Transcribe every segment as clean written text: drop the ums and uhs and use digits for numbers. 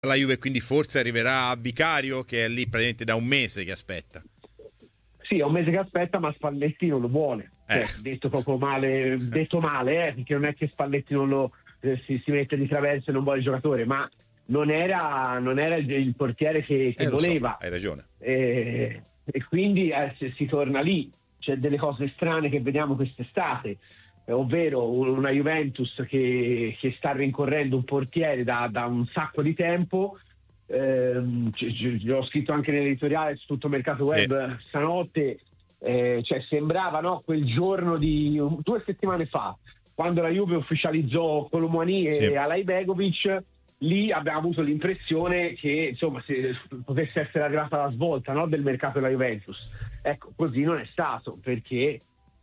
la Juve, quindi forse arriverà a Vicario, che è lì praticamente da un mese che aspetta. Sì, è un mese che aspetta, ma Spalletti non lo vuole. Detto poco male, perché non è che Spalletti non lo si mette di traverso e non vuole il giocatore, ma non era il portiere che voleva. So, hai ragione. E quindi si torna lì. C'è delle cose strane che vediamo quest'estate, ovvero una Juventus che sta rincorrendo un portiere da un sacco di tempo. L'ho scritto anche nell'editoriale su Tutto Mercato Web stanotte. Cioè sembrava, no, quel giorno di 2 settimane fa, quando la Juve ufficializzò Colomouani e Alay Begovic. Lì abbiamo avuto l'impressione che insomma potesse essere arrivata la svolta, no, del mercato della Juventus. Ecco, così non è stato, perché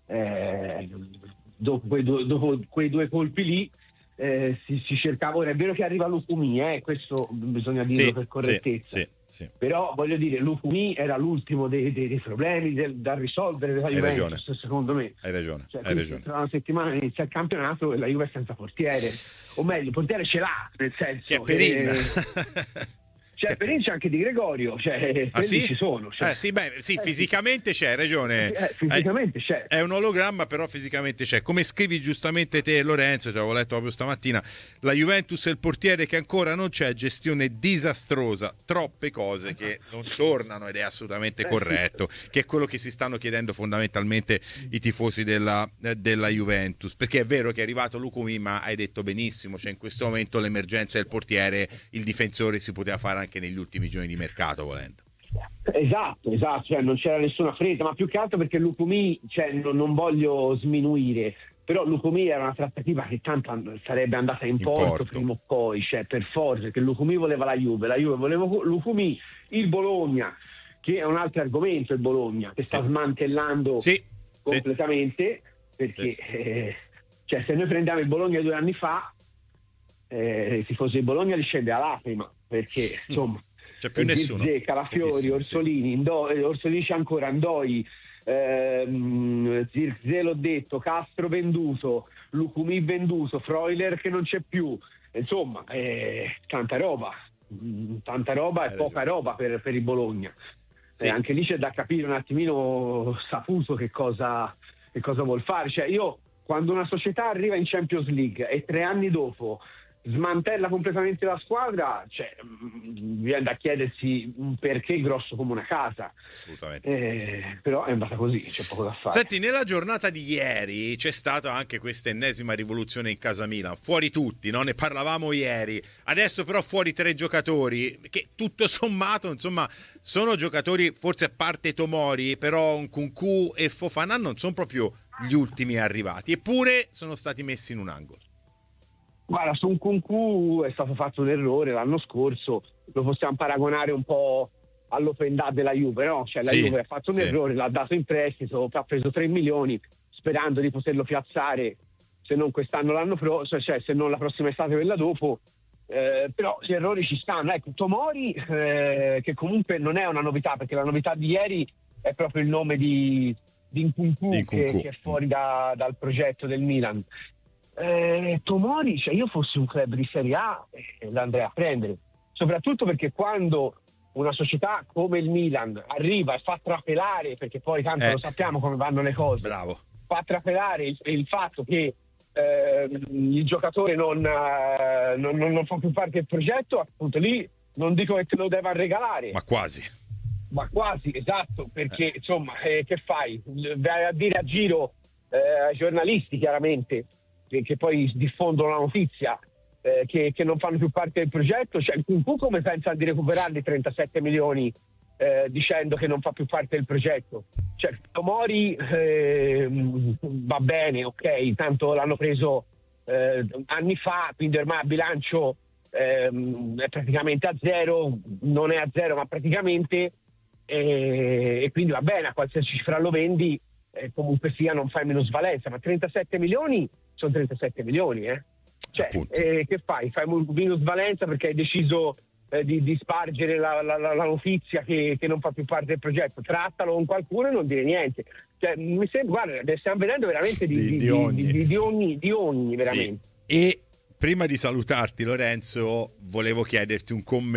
dopo quei due colpi lì si cercava. Ora è vero che arriva Lukumi, questo bisogna dirlo per correttezza. Sì. Però voglio dire, Lukumi era l'ultimo dei problemi da risolvere della Juventus, secondo me. Hai ragione. Tra una settimana inizia il campionato e la Juve è senza portiere, o meglio, il portiere ce l'ha, nel senso che è Perin. Perin c'è anche Di Gregorio, ci sono. Fisicamente c'è, hai ragione. Fisicamente c'è. È un ologramma, però fisicamente c'è. Come scrivi giustamente te, Lorenzo, avevo letto proprio stamattina, la Juventus e il portiere che ancora non c'è, gestione disastrosa, troppe cose che non tornano, ed è assolutamente corretto, che è quello che si stanno chiedendo fondamentalmente i tifosi della Juventus, perché è vero che è arrivato Lukumi, ma hai detto benissimo, in questo momento l'emergenza del portiere, il difensore si poteva fare anche negli ultimi giorni di mercato, volendo. Esatto, non c'era nessuna fretta, ma più che altro perché Lukumi, non voglio sminuire, però Lukumi era una trattativa che tanto sarebbe andata in porto prima o poi, per forza, perché Lukumi voleva la Juve voleva Lukumi, il Bologna, che è un altro argomento, il Bologna, che sta smantellando completamente, perché se noi prendiamo il Bologna 2 anni fa, il tifoso di Bologna li scende a lacrima, perché insomma c'è più nessuno. Calafiori, Orsolini, Orsolini c'è ancora, Ndoi, Zirkzee l'ho detto, Castro venduto, Lukumi venduto, Freuler che non c'è più, insomma tanta roba e poca roba per il Bologna. Anche lì c'è da capire un attimino Saputo che cosa vuol fare. Io, quando una società arriva in Champions League e 3 anni dopo smantella completamente la squadra, viene da chiedersi un perché grosso come una casa. Assolutamente. Però è andata così, c'è poco da fare. Senti, nella giornata di ieri c'è stata anche questa ennesima rivoluzione in casa Milan, fuori tutti, no? Ne parlavamo ieri, adesso però fuori 3 giocatori che tutto sommato insomma sono giocatori, forse a parte Tomori, però Nkunku e Fofana non sono proprio gli ultimi arrivati, eppure sono stati messi in un angolo. Guarda, su Nkunku è stato fatto un errore l'anno scorso, lo possiamo paragonare un po' all'open day della Juve, no? La Juve ha fatto un errore, l'ha dato in prestito, ha preso 3 milioni sperando di poterlo piazzare, se non quest'anno l'anno prossimo, se non la prossima estate, quella dopo, però gli errori ci stanno. Ecco, Tomori, che comunque non è una novità, perché la novità di ieri è proprio il nome di Nkunku. Che è fuori dal progetto del Milan. Tomori, io fossi un club di Serie A l'andrei a prendere, soprattutto perché quando una società come il Milan arriva e fa trapelare, perché poi tanto lo sappiamo come vanno le cose, fa trapelare il fatto che il giocatore non fa più parte del progetto, appunto lì non dico che te lo deve regalare, ma quasi, esatto, perché insomma che fai? Vai a dire a giro ai giornalisti, chiaramente, che poi diffondono la notizia, che non fanno più parte del progetto. Nkunku come pensa di recuperarli 37 milioni dicendo che non fa più parte del progetto? Tomori va bene, ok, tanto l'hanno preso anni fa, quindi ormai a bilancio è praticamente a zero, non è a zero ma praticamente, e quindi va bene, a qualsiasi cifra lo vendi, comunque sia non fai minusvalenza, ma 37 milioni sono 37 milioni, che fai? Fai minusvalenza perché hai deciso di spargere la notizia che non fa più parte del progetto, trattalo con qualcuno e non dire niente. Mi sembra, guarda, stiamo vedendo veramente di ogni veramente. E prima di salutarti, Lorenzo, volevo chiederti un commento